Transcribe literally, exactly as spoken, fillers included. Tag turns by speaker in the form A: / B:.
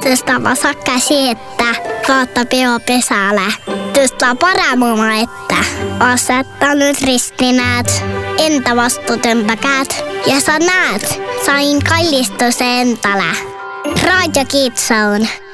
A: Tõsta vasak käsi ette, vaata peo pesale. Tõsta parem oma ette. Aseta nüüd risti näed. Enda vastu tõmba käed. Ja sa näed, sain kallistuse endale. Raadio Kids Zone.